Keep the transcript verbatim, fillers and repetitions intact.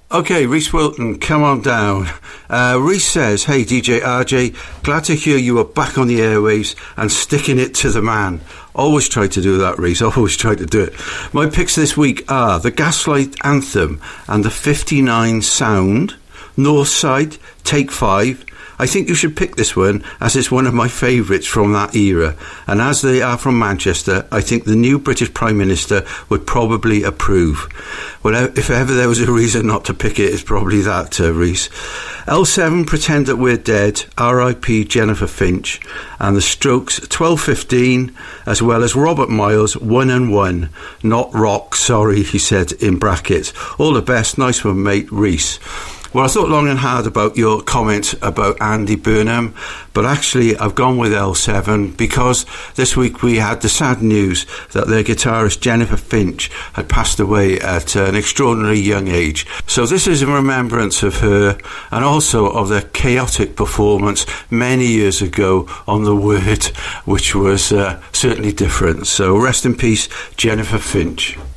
Okay, Reese Wilton, come on down. Uh, Reese says, hey D J R J, glad to hear you are back on the airwaves and sticking it to the man. Always try to do that, Reese, always try to do it. My picks this week are the Gaslight Anthem and the fifty-nine Sound, Northside, Take Five. I think you should pick this one as it's one of my favourites from that era, and as they are from Manchester, I think the new British Prime Minister would probably approve. Well, if ever there was a reason not to pick it, it's probably that, uh, Reese. L seven, Pretend That We're Dead, R I P Jennifer Finch, and the Strokes, twelve fifteen, as well as Robert Miles, One and One, not rock, sorry, he said in brackets. All the best, nice one, mate, Reese. Well, I thought long and hard about your comment about Andy Burnham, but actually I've gone with L seven because this week we had the sad news that their guitarist Jennifer Finch had passed away at an extraordinarily young age. So this is in remembrance of her and also of their chaotic performance many years ago on The Word, which was uh, certainly different. So rest in peace, Jennifer Finch.